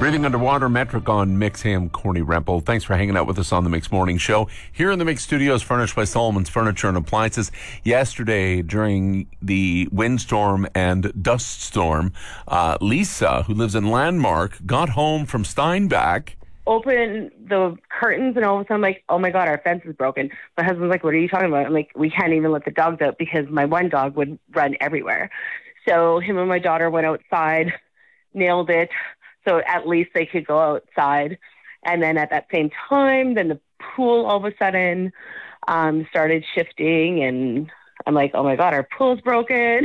Breathing Underwater, Metric on Mix. Hey, I'm Corny Rempel. Thanks for hanging out with us on the Mix Morning Show. Here in the Mix Studios, furnished by Solomon's Furniture and Appliances. Yesterday, during the windstorm and dust storm, Lisa, who lives in Landmark, got home from Steinbach. Open the curtains, and all of a sudden I'm like, oh my God, our fence is broken. My husband's like, what are you talking about? I'm like, we can't even let the dogs out because my one dog would run everywhere. So him and my daughter went outside, nailed it, so at least they could go outside. And then at that same time, then the pool all of a sudden started shifting, and I'm like, oh my God, our pool's broken.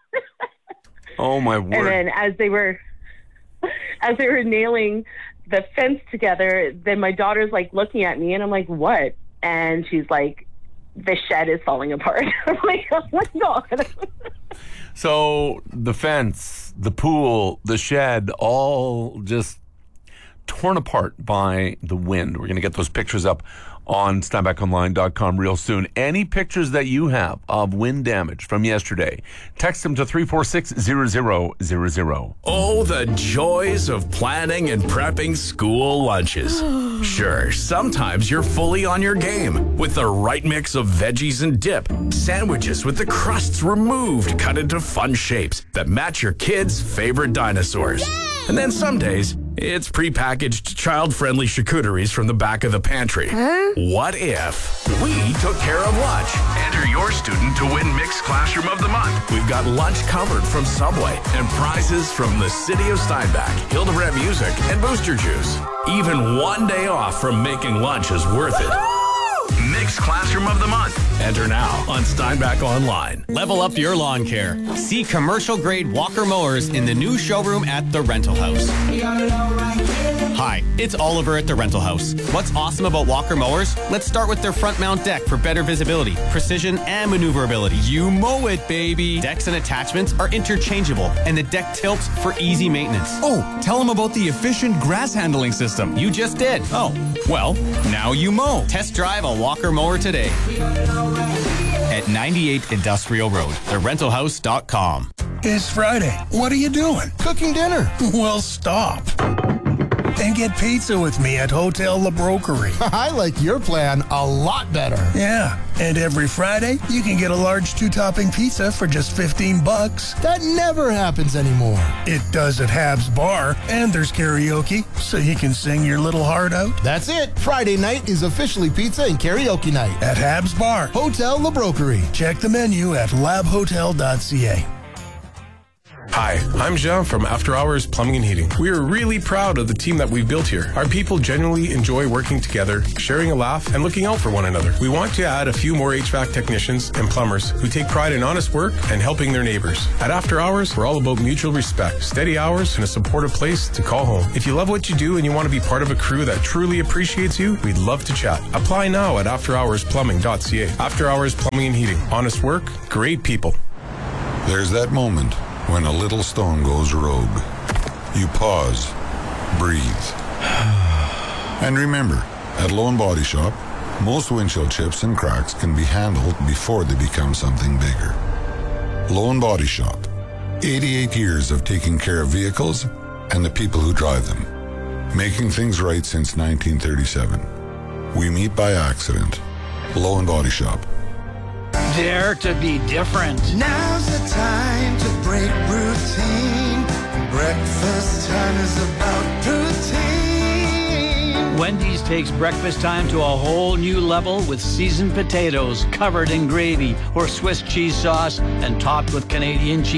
Oh my word. And then as they were nailing the fence together, then my daughter's like looking at me, and I'm like, what? And she's like, the shed is falling apart. I'm like, oh my God. So the fence, the pool, the shed, all just torn apart by the wind. We're going to get those pictures up on SteinbachOnline.com real soon. Any pictures that you have of wind damage from yesterday, text them to 346-0000. Oh, the joys of planning and prepping school lunches. Sure, sometimes you're fully on your game with the right mix of veggies and dip, sandwiches with the crusts removed, cut into fun shapes that match your kids' favorite dinosaurs. And then some days, it's prepackaged child-friendly charcuteries from the back of the pantry. What if we took care of lunch? Enter your student to win Mixed Classroom of the Month. We've got lunch covered from Subway and prizes from the City of Steinbach, Hildebrandt Music, and Booster Juice. Even one day off from making lunch is worth it. Mixed Classroom of the Month. Enter now on Steinbach Online. Level up your lawn care. See commercial-grade Walker mowers in the new showroom at The Rental House. Hi, it's Oliver at The Rental House. What's awesome about Walker mowers? Let's start with their front mount deck for better visibility, precision, and maneuverability. You mow it, baby. Decks and attachments are interchangeable, and the deck tilts for easy maintenance. Oh, tell them about the efficient grass handling system. You just did. Oh, well, now you mow. Test drive a Walker mower today at 98 Industrial Road, therentalhouse.com. It's Friday. What are you doing? Cooking dinner. Well, stop. And get pizza with me at Hotel La Broquerie. I like your plan a lot better. Yeah, and every Friday, you can get a large 2-topping pizza for just $15. That never happens anymore. It does at Habs Bar, and there's karaoke, so you can sing your little heart out. That's it. Friday night is officially pizza and karaoke night. At Habs Bar. Hotel La Broquerie. Check the menu at labhotel.ca. Hi, I'm Jean from After Hours Plumbing and Heating. We are really proud of the team that we've built here. Our people genuinely enjoy working together, sharing a laugh, and looking out for one another. We want to add a few more HVAC technicians and plumbers who take pride in honest work and helping their neighbors. At After Hours, we're all about mutual respect, steady hours, and a supportive place to call home. If you love what you do and you want to be part of a crew that truly appreciates you, we'd love to chat. Apply now at afterhoursplumbing.ca. After Hours Plumbing and Heating. Honest work, great people. There's that moment when a little stone goes rogue. You pause, breathe. And remember, at Low & Body Shop, most windshield chips and cracks can be handled before they become something bigger. Low & Body Shop, 88 years of taking care of vehicles and the people who drive them. Making things right since 1937. We meet by accident. Low & Body Shop. Dare to be different. Now's the time to break routine. Breakfast time is about protein. Wendy's takes breakfast time to a whole new level with seasoned potatoes covered in gravy or Swiss cheese sauce and topped with Canadian cheese.